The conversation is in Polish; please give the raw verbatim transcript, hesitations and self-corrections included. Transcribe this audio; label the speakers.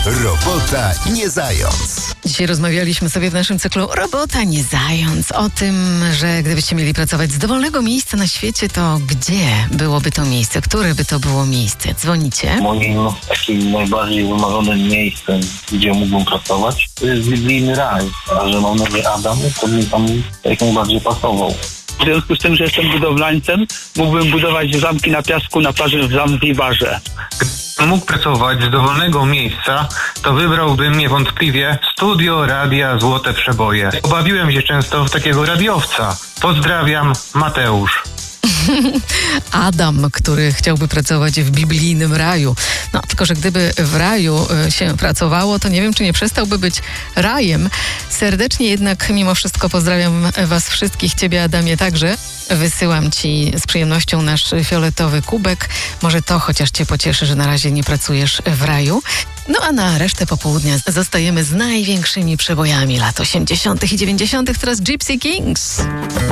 Speaker 1: Robota nie zając.
Speaker 2: Dzisiaj rozmawialiśmy sobie w naszym cyklu Robota nie zając o tym, że gdybyście mieli pracować z dowolnego miejsca na świecie, to gdzie byłoby to miejsce? Które by to było miejsce? Dzwonicie?
Speaker 3: Moim takim najbardziej wymarzonym miejscem, gdzie mógłbym pracować, to jest biblijny raj. A że mam na imię Adam, to mi tam jak najbardziej pasował.
Speaker 4: W związku z tym, że jestem budowlańcem, mógłbym budować zamki na piasku na plaży w Zanzibarze.
Speaker 5: Gdybym mógł pracować z dowolnego miejsca, to wybrałbym niewątpliwie studio radia Złote Przeboje. Obawiłem się często w takiego radiowca. Pozdrawiam, Mateusz.
Speaker 2: Adam, który chciałby pracować w biblijnym raju. No, tylko że gdyby w raju y, się pracowało, to nie wiem, czy nie przestałby być rajem. Serdecznie jednak mimo wszystko pozdrawiam was wszystkich, ciebie Adamie także. Wysyłam ci z przyjemnością nasz fioletowy kubek. Może to chociaż cię pocieszy, że na razie nie pracujesz w raju. No a na resztę popołudnia zostajemy z największymi przebojami lat osiemdziesiątych i dziewięćdziesiątych. Teraz Gypsy Kings.